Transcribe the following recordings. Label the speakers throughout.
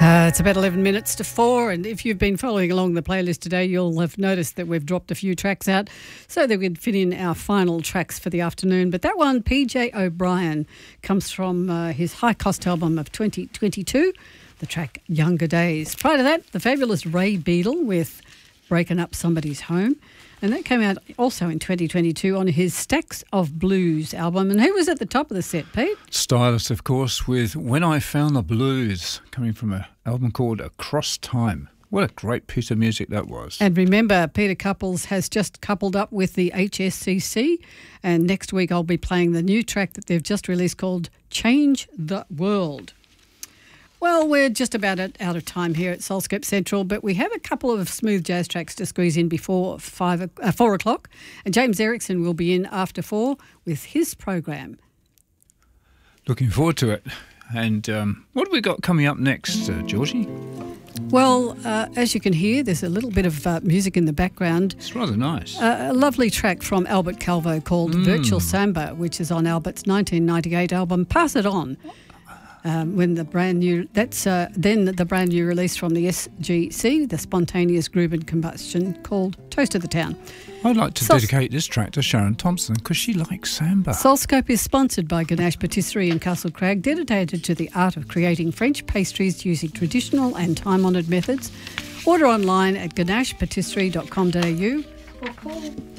Speaker 1: It's about 11 minutes to 4, and if you've been following along the playlist today, you'll have noticed that we've dropped a few tracks out so that we could fit in our final tracks for the afternoon. But that one, PJ O'Brien, comes from his High Cost album of 2022, the track Younger Days. Prior to that, the fabulous Ray Beadle with Breaking Up Somebody's Home. And that came out also in 2022 on his Stacks of Blues album. And who was at the top of the set, Pete?
Speaker 2: Stylist, of course, with When I Found the Blues, coming from an album called Across Time. What a great piece of music that was.
Speaker 1: And remember, Peter Couples has just coupled up with the HSCC. And next week I'll be playing the new track that they've just released called Change the World. Well, we're just about out of time here at Soulscope Central, but we have a couple of smooth jazz tracks to squeeze in before 4 o'clock. And James Erickson will be in after 4 with his program.
Speaker 2: Looking forward to it. And what have we got coming up next, Georgie?
Speaker 1: Well, as you can hear, there's a little bit of music in the background.
Speaker 2: It's rather nice.
Speaker 1: A lovely track from Albert Calvo called Virtual Samba, which is on Albert's 1998 album Pass It On. When the brand new, then the brand new release from the SGC, the Spontaneous Groove and Combustion, called Toast of the Town.
Speaker 2: I'd like to dedicate this track to Sharon Thompson because she likes samba.
Speaker 1: Soulscope is sponsored by Ganache Patisserie in Castle Crag, dedicated to the art of creating French pastries using traditional and time-honoured methods. Order online at ganachepatisserie.com.au or call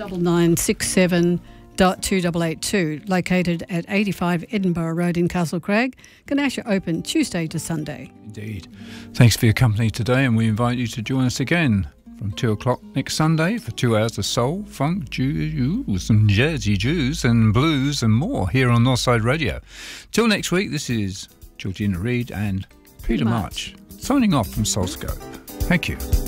Speaker 1: 9967 2882, located at 85 Edinburgh Road in Castle Crag. Ganache are open Tuesday to Sunday.
Speaker 2: Indeed. Thanks for your company today, and we invite you to join us again from 2 o'clock next Sunday for 2 hours of soul, funk, Jews and jazzy Jews and blues and more here on Northside Radio. Till next week, this is Georgina Reid and Peter March signing off from Soulscope. Thank you.